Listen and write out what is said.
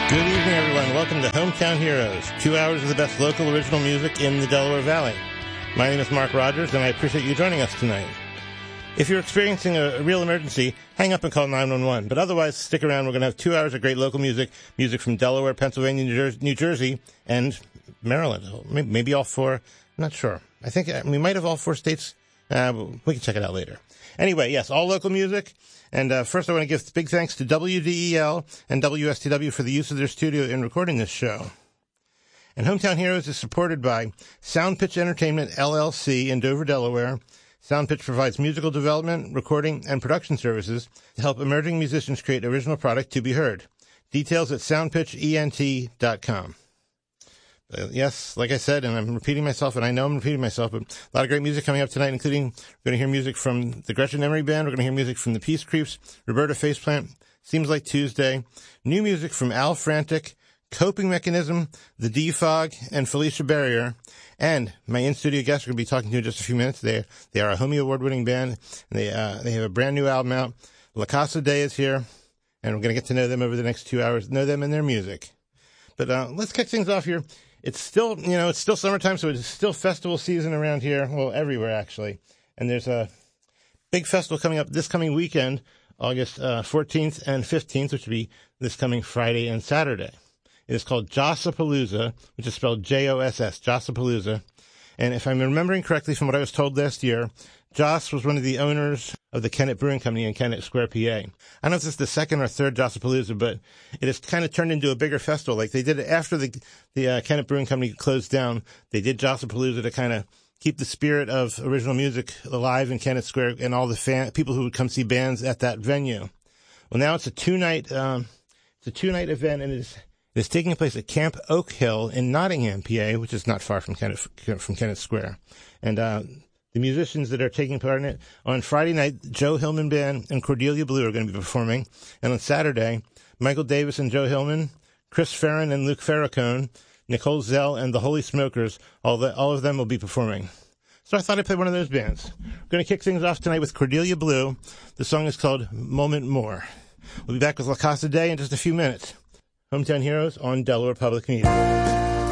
Good evening, everyone. Welcome to Hometown Heroes, 2 hours of the best local original music in the Delaware Valley. My name is Mark Rogers, and I appreciate you joining us tonight. If you're experiencing a real emergency, hang up and call 911. But otherwise, stick around. We're going to have 2 hours of great local music from Delaware, Pennsylvania, New Jersey, and Maryland. Maybe all four. I'm not sure. I think we might have all four states. We can check it out later. Anyway, yes, all local music. And first I want to give big thanks to WDEL and WSTW for the use of their studio in recording this show. And Hometown Heroes is supported by Soundpitch Entertainment, LLC in Dover, Delaware. Soundpitch provides musical development, recording, and production services to help emerging musicians create original product to be heard. Details at soundpitchent.com. Yes, like I said, and I'm repeating myself, and I know I'm repeating myself, but a lot of great music coming up tonight, including we're going to hear music from the Gretchen Emery Band, we're going to hear music from the Peace Creeps, Roberta Faceplant, Seems Like Tuesday, new music from Al Frantic, Coping Mechanism, The D-Fog, and Felicia Barrier, and my in-studio guests are going to be talking to you in just a few minutes. They are a Homie Award-winning band, and they have a brand new album out. La Casa Day is here, and we're going to get to know them over the next 2 hours, know them and their music. But let's kick things off here. It's still summertime, so it's still festival season around here. Well, everywhere, actually. And there's a big festival coming up this coming weekend, August 14th and 15th, which will be this coming Friday and Saturday. It is called Jossapalooza, which is spelled Joss, Jossapalooza. And if I'm remembering correctly from what I was told last year, Joss was one of the owners of the Kennett Brewing Company in Kennett Square, PA. I don't know if this is the second or third Jossapalooza, but it has kind of turned into a bigger festival. Like they did it after the Kennett Brewing Company closed down. They did Jossapalooza to kind of keep the spirit of original music alive in Kennett Square and all the people who would come see bands at that venue. Well, now it's a two-night event, and it is taking place at Camp Oak Hill in Nottingham, PA, which is not far from Kennett Square. And the musicians that are taking part in it, on Friday night, Joe Hillman Band and Cordelia Blue are going to be performing. And on Saturday, Michael Davis and Joe Hillman, Chris Farron and Luke Farrakone, Nicole Zell and the Holy Smokers, all of them will be performing. So I thought I'd play one of those bands. We're going to kick things off tonight with Cordelia Blue. The song is called Moment More. We'll be back with La Casa Day in just a few minutes. Hometown Heroes on Delaware Public Media.